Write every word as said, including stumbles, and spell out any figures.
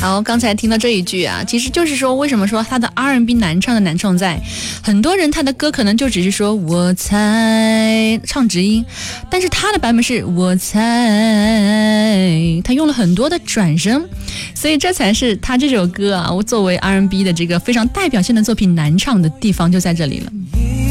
好，刚才听到这一句啊，其实就是说，为什么说他的 R and B 难唱的难唱在，很多人他的歌可能就只是说我猜唱直音，但是他的版本是我猜，他用了很多的转声，所以这才是他这首歌啊，我作为 R and B 的这个非常代表性的作品难唱的地方就在这里了。